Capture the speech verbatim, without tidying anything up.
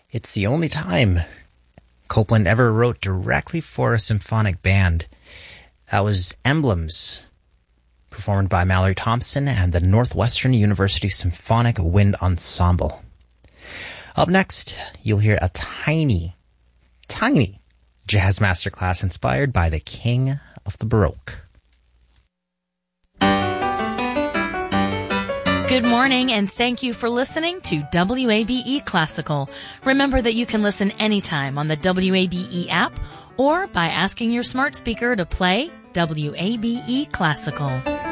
It's the only time Copland ever wrote directly for a symphonic band. That was Emblems, performed by Mallory Thompson and the Northwestern University Symphonic Wind Ensemble. Up next, you'll hear a tiny, tiny jazz masterclass inspired by the King of the Baroque. Good morning, and thank you for listening to W A B E Classical. Remember that you can listen anytime on the W A B E app or by asking your smart speaker to play W A B E Classical.